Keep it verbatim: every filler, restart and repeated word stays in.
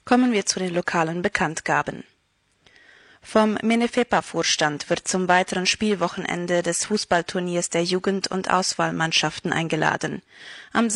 Kommen wir zu den lokalen Bekanntgaben. Vom Minefepa-Vorstand wird zum weiteren Spielwochenende des Fußballturniers der Jugend- und Auswahlmannschaften eingeladen. Am